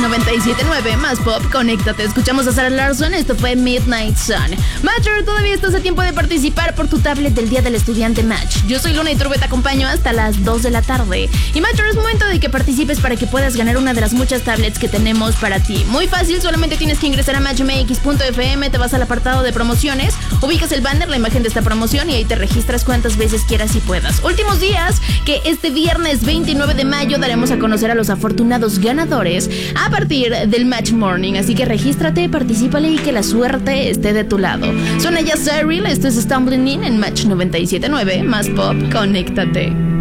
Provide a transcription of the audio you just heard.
97.9 más pop, conéctate. Escuchamos a Sarah Larsson, esto fue Midnight Sun. Matcher, todavía estás a tiempo de participar por tu tablet del Día del Estudiante Match. Yo soy Luna y Turbe, te acompaño hasta las 2 de la tarde. Y Matcher, es momento de que participes para que puedas ganar una de las muchas tablets que tenemos para ti. Muy fácil, solamente tienes que ingresar a matchmx.fm, te vas al apartado de promociones, ubicas el banner, la imagen de esta promoción y ahí te registras cuantas veces quieras y puedas. Últimos días, que este viernes 29 de mayo daremos a conocer a los afortunados ganadores a partir del Match Morning, así que regístrate, particípale y que la suerte esté de tu lado. Suena ya Cyril, esto es Stumbling In en Match 97.9 más pop, conéctate.